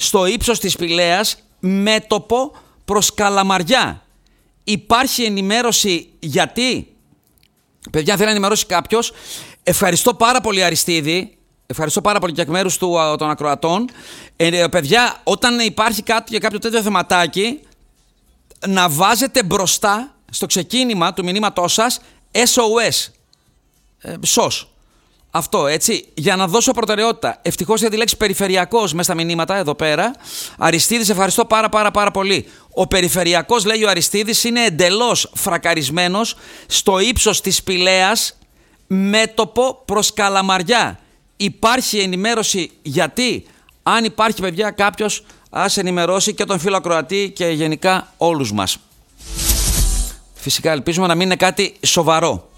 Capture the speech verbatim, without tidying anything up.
στο ύψος της Πηλαίας, μέτωπο προς Καλαμαριά. Υπάρχει ενημέρωση γιατί? Παιδιά, θέλει να ενημερώσει κάποιος. Ευχαριστώ πάρα πολύ, Αριστίδη. Ευχαριστώ πάρα πολύ και εκ μέρους του, των ακροατών. Ε, παιδιά, όταν υπάρχει κάτι για κάποιο τέτοιο θεματάκι, να βάζετε μπροστά στο ξεκίνημα του μηνύματός σας ες ο ες. Ε, σως. Αυτό, έτσι, για να δώσω προτεραιότητα. Ευτυχώς για τη λέξη περιφερειακός μέσα στα μηνύματα εδώ πέρα. Αριστίδης, ευχαριστώ πάρα πάρα πάρα πολύ. Ο περιφερειακός, λέει ο Αριστίδης, είναι εντελώς φρακαρισμένος στο ύψος της Πηλαίας, μέτωπο προς Καλαμαριά. Υπάρχει ενημέρωση γιατί? Αν υπάρχει, παιδιά, κάποιος, ας ενημερώσει και τον φίλο ακροατή και γενικά όλους μας. Φυσικά ελπίζουμε να μην είναι κάτι σοβαρό.